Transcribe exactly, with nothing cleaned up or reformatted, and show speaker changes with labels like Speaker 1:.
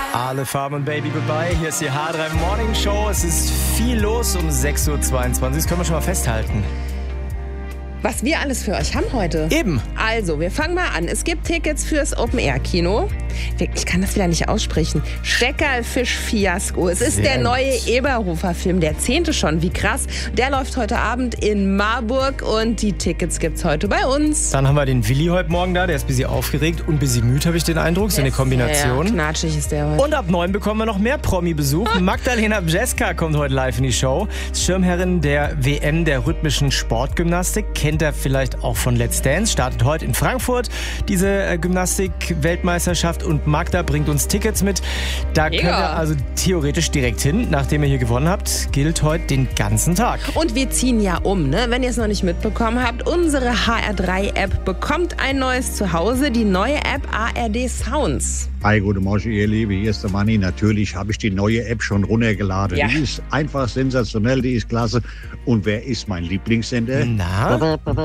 Speaker 1: Alle Farben und Baby Goodbye. Hier ist die H drei Morning Show. Es ist viel los um sechs Uhr zweiundzwanzig. Das können wir schon mal festhalten.
Speaker 2: Was wir alles für euch haben heute.
Speaker 1: Eben.
Speaker 2: Also, wir fangen mal an. Es gibt Tickets fürs Open-Air-Kino. Ich kann das wieder nicht aussprechen. Steckerlfisch-Fiasko. Es ist
Speaker 1: Sehr
Speaker 2: der
Speaker 1: gut.
Speaker 2: neue Eberhofer-Film, der zehnte schon. Wie krass. Der läuft heute Abend in Marburg und die Tickets gibt's heute bei uns.
Speaker 1: Dann haben wir den Willi heute Morgen da. Der ist ein bisschen aufgeregt und ein bisschen müde, habe ich den Eindruck. So eine Kombination.
Speaker 2: Ja, knatschig ist der heute.
Speaker 1: Und ab neun bekommen wir noch mehr Promi-Besuch. Magdalena Bjeska kommt heute live in die Show. Schirmherrin der W M der rhythmischen Sportgymnastik. Kennt er vielleicht auch von Let's Dance. Startet heute in Frankfurt diese äh, Gymnastik-Weltmeisterschaft. Und Magda bringt uns Tickets mit. Da könnt ihr also theoretisch direkt hin. Nachdem ihr hier gewonnen habt, gilt heute den ganzen Tag.
Speaker 2: Und wir ziehen ja um, ne? Wenn ihr es noch nicht mitbekommen habt, unsere H R drei App bekommt ein neues Zuhause. Die neue App A R D Sounds.
Speaker 3: Hi, guten Morgen, ihr Lieben. Hier ist der Manni. Natürlich habe ich die neue App schon runtergeladen.
Speaker 2: Ja.
Speaker 3: Die ist einfach sensationell, die ist klasse. Und wer ist mein Lieblingssender?
Speaker 1: Na?